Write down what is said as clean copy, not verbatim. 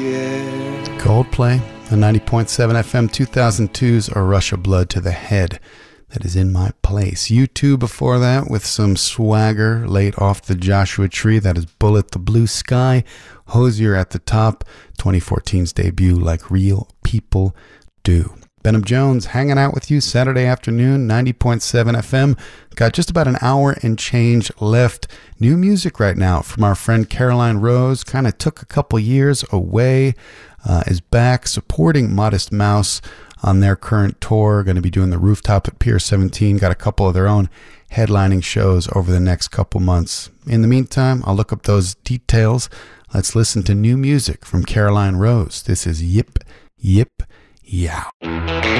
Coldplay, the 90.7 FM 2002's A Rush of Blood to the Head. That is In My Place. U2 before that with some swagger late off the Joshua Tree. That is Bullet the Blue Sky. Hozier at the top. 2014's debut, Like Real People Do. Benham Jones hanging out with you Saturday afternoon, 90.7 FM. Got just about an hour and change left. New music right now from our friend Caroline Rose. Kind of took a couple years away. Is back supporting Modest Mouse on their current tour. Going to be doing the Rooftop at Pier 17. Got a couple of their own headlining shows over the next couple months. In the meantime, I'll look up those details. Let's listen to new music from Caroline Rose. This is Yip, Yip, Yow.